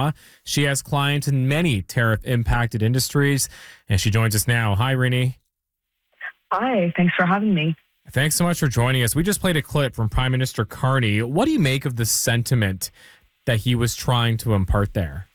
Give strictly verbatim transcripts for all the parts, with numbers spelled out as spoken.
Law. She has clients in many tariff-impacted industries, and she joins us now. Hi, Rini. Hi, thanks for having me. Thanks so much for joining us. We just played a clip from Prime Minister Carney. What do you make of the sentiment that he was trying to impart there?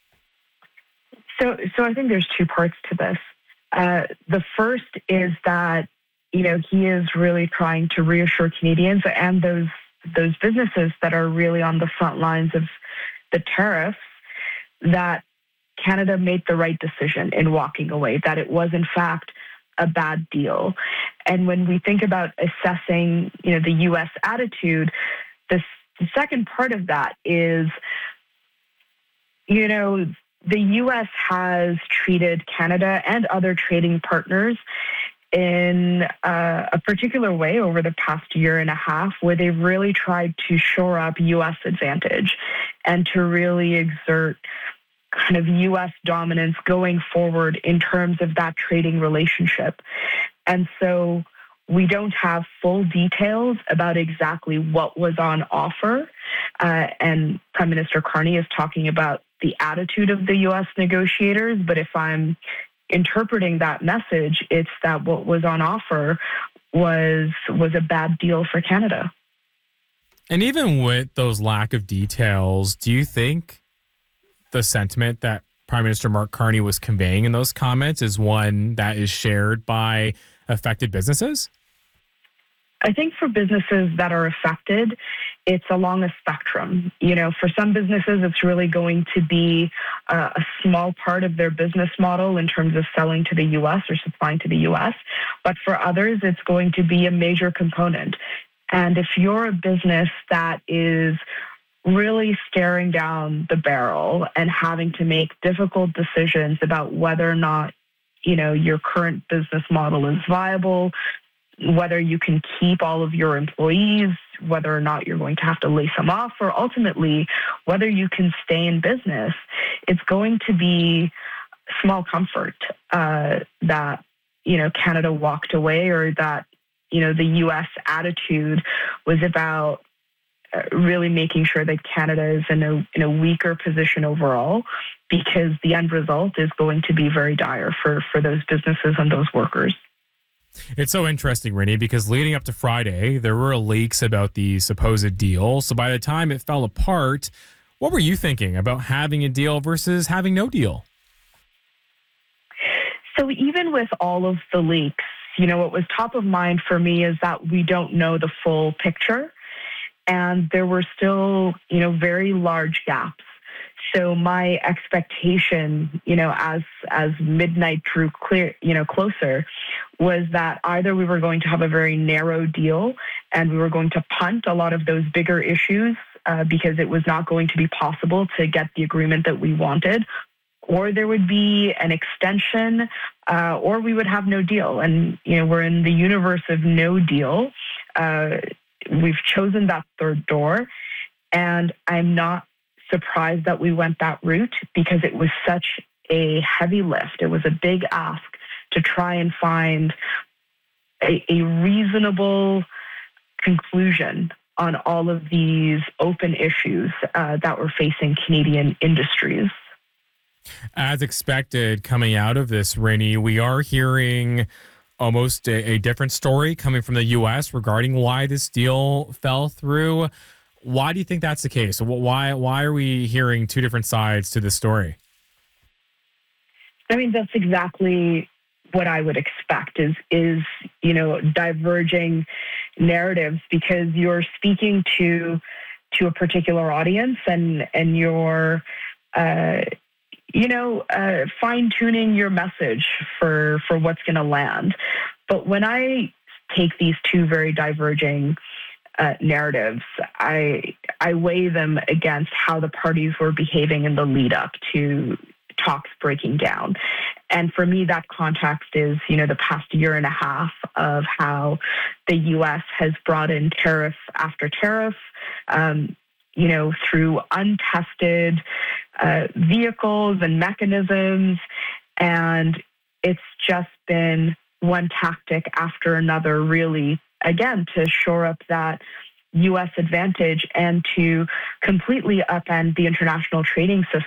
So, so I think there's two parts to this. Uh, the first is that, you know, he is really trying to reassure Canadians and those those businesses that are really on the front lines of the tariffs that Canada made the right decision in walking away, that it was in fact a bad deal. And when we think about assessing, you know, the U S attitude, this, the second part of that is, you know, the U S has treated Canada and other trading partners in uh, a particular way over the past year and a half, where they've really tried to shore up U S advantage and to really exert kind of U S dominance going forward in terms of that trading relationship. And so we don't have full details about exactly what was on offer. Uh, and Prime Minister Carney is talking about the attitude of the U S negotiators. But if I'm interpreting that message, it's that what was on offer was was a bad deal for Canada. And even with those lack of details, do you think the sentiment that Prime Minister Mark Carney was conveying in those comments is one that is shared by affected businesses? I think for businesses that are affected, it's along a spectrum. You know, for some businesses, it's really going to be a, a small part of their business model in terms of selling to the U S or supplying to the U S. But for others, it's going to be a major component. And if you're a business that is really staring down the barrel and having to make difficult decisions about whether or not, you know, your current business model is viable, whether you can keep all of your employees, whether or not you're going to have to lay some off, or ultimately whether you can stay in business, it's going to be small comfort uh, that, you know, Canada walked away, or that, you know, the U S attitude was about uh, really making sure that Canada is in a in a weaker position overall, because the end result is going to be very dire for, for those businesses and those workers. It's so interesting, Rini, because leading up to Friday, there were leaks about the supposed deal. So by the time it fell apart, what were you thinking about having a deal versus having no deal? So even with all of the leaks, you know, what was top of mind for me is that we don't know the full picture. And there were still, you know, very large gaps. So my expectation, you know, as as midnight drew clear, you know, closer, was that either we were going to have a very narrow deal and we were going to punt a lot of those bigger issues uh, because it was not going to be possible to get the agreement that we wanted, or there would be an extension, uh, or we would have no deal. And, you know, we're in the universe of no deal. Uh, we've chosen that third door, and I'm not surprised that we went that route, because it was such a heavy lift. It was a big ask to try and find a, a reasonable conclusion on all of these open issues uh, that were facing Canadian industries. As expected, coming out of this, Rini, we are hearing almost a, a different story coming from the U S regarding why this deal fell through. Why do you think that's the case? Why why are we hearing two different sides to this story? I mean, that's exactly what I would expect is, is you know, diverging narratives, because you're speaking to to a particular audience, and, and you're, uh, you know, uh, fine-tuning your message for, for what's going to land. But when I take these two very diverging Uh, narratives, I I weigh them against how the parties were behaving in the lead up to talks breaking down. And for me, that context is, you know, the past year and a half of how the U S has brought in tariff after tariff, um, you know, through untested uh, vehicles and mechanisms. And it's just been one tactic after another, really, again, to shore up that U S advantage and to completely upend the international trading system